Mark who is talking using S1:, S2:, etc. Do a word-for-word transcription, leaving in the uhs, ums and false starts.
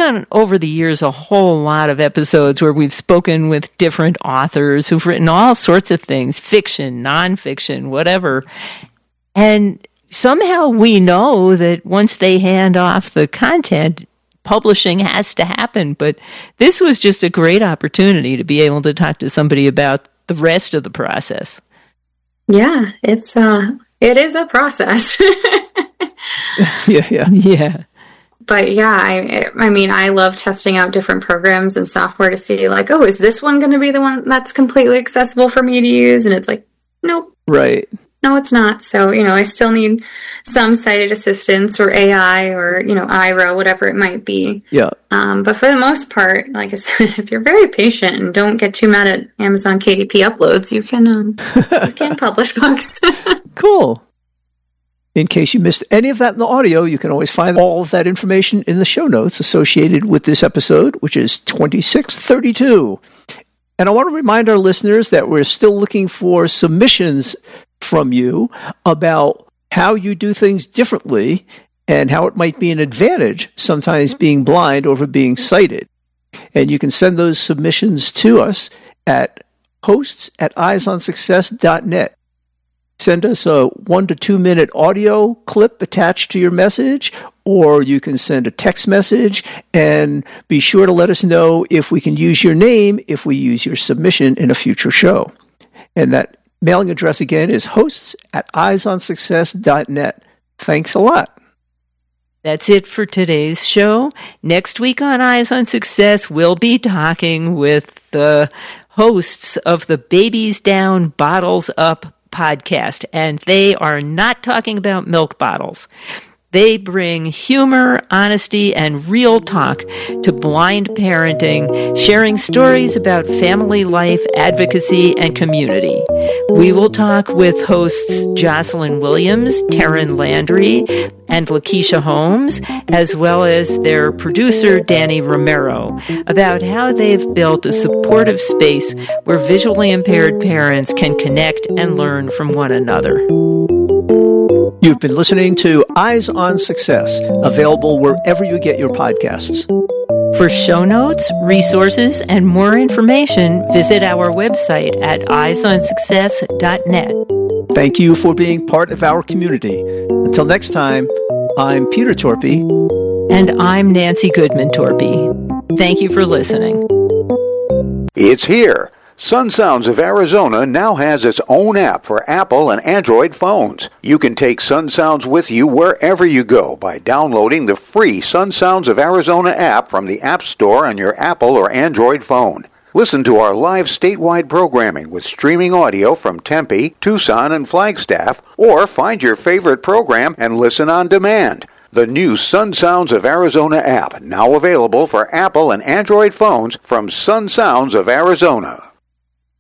S1: done over the years a whole lot of episodes where we've spoken with different authors who've written all sorts of things, fiction, nonfiction, whatever. And somehow we know that once they hand off the content, publishing has to happen. But this was just a great opportunity to be able to talk to somebody about the rest of the process.
S2: Yeah, it's uh, it is a process.
S1: yeah, yeah, yeah.
S2: But yeah, I, I mean, I love testing out different programs and software to see, like, oh, is this one going to be the one that's completely accessible for me to use? And it's like, nope.
S1: Right.
S2: No, it's not. So, you know, I still need some sighted assistance or A I or, you know, I R O, whatever it might be.
S1: Yeah.
S2: Um, but for the most part, like I said, if you're very patient and don't get too mad at Amazon K D P uploads, you can, um, you can publish books.
S3: Cool. In case you missed any of that in the audio, you can always find all of that information in the show notes associated with this episode, which is twenty-six thirty-two. And I want to remind our listeners that we're still looking for submissions from you about how you do things differently and how it might be an advantage, sometimes being blind over being sighted. And you can send those submissions to us at hosts at eyes on success dot net. Send us a one to two minute audio clip attached to your message, or you can send a text message, and be sure to let us know if we can use your name if we use your submission in a future show. And that mailing address again is hosts at eyes on success dot net. Thanks a lot.
S1: That's it for today's show. Next week on Eyes on Success, we'll be talking with the hosts of the Babies Down, Bottles Up podcast, and they are not talking about milk bottles. They bring humor, honesty, and real talk to blind parenting, sharing stories about family life, advocacy, and community. We will talk with hosts Jocelyn Williams, Taryn Landry, and Lakeisha Holmes, as well as their producer, Danny Romero, about how they've built a supportive space where visually impaired parents can connect and learn from one another.
S3: You've been listening to Eyes on Success, available wherever you get your podcasts.
S1: For show notes, resources, and more information, visit our website at eyes on success dot net.
S3: Thank you for being part of our community. Until next time, I'm Peter Torpy.
S1: And I'm Nancy Goodman Torpy. Thank you for listening.
S4: It's here. Sun Sounds of Arizona now has its own app for Apple and Android phones. You can take Sun Sounds with you wherever you go by downloading the free Sun Sounds of Arizona app from the App Store on your Apple or Android phone. Listen to our live statewide programming with streaming audio from Tempe, Tucson, and Flagstaff, or find your favorite program and listen on demand. The new Sun Sounds of Arizona app, now available for Apple and Android phones from Sun Sounds of Arizona.